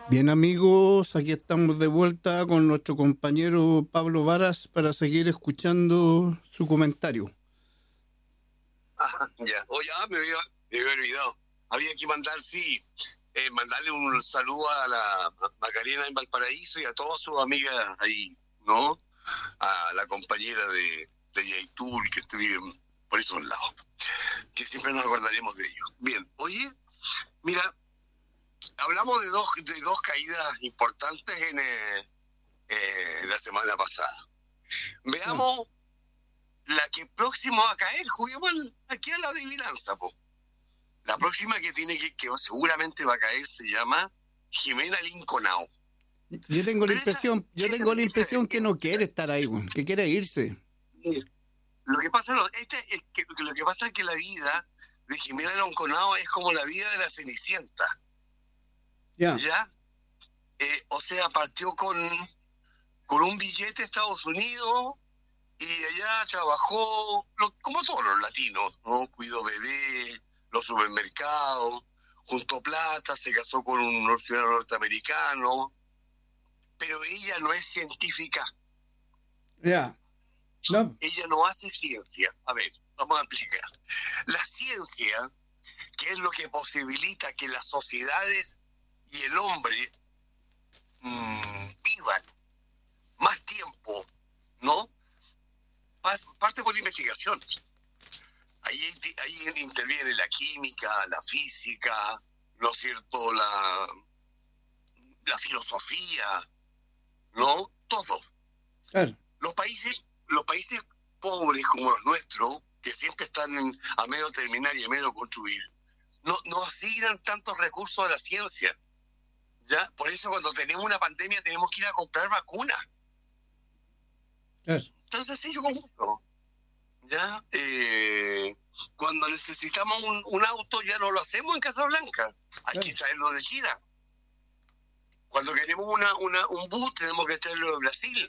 Bien amigos, aquí estamos de vuelta con nuestro compañero Pablo Varas para seguir escuchando su comentario. Ya. Oye, me había olvidado. Había que mandarle un saludo a la Macarena en Valparaíso y a todas sus amigas ahí, ¿no? A la compañera de Yaitul que viven por esos lados, que siempre nos acordaremos de ellos. Bien, oye, mira, hablamos de dos caídas importantes en la semana pasada. Veamos la que próximo va a caer. Juguemos aquí a la adivinanza, po. La próxima que seguramente va a caer se llama Jimena Linconao. Yo tengo la impresión que no quiere estar ahí, que quiere irse. Lo que pasa es que la vida de Jimena Linconao es como la vida de la Cenicienta. ¿Ya? O sea, partió con un billete de Estados Unidos y allá trabajó como todos los latinos, ¿no? Cuidó bebés, los supermercados, juntó plata, se casó con un ciudadano norteamericano, pero ella no es científica. No. Ella no hace ciencia. A ver, vamos a explicar. La ciencia, que es lo que posibilita que las sociedades y el hombre vivan más tiempo, ¿no? Parte por la investigación. Ahí interviene la química, la física, ¿no es cierto? La filosofía, ¿no? Todo. Claro. Los países pobres como los nuestros, que siempre están a medio terminar y a medio construir, no asignan tantos recursos a la ciencia. ¿Ya? Por eso cuando tenemos una pandemia tenemos que ir a comprar vacunas. Claro. Tan sencillo como esto. ¿Ya? Cuando necesitamos un auto ya no lo hacemos en Casablanca, hay que traerlo de China. Cuando queremos un bus tenemos que traerlo de Brasil.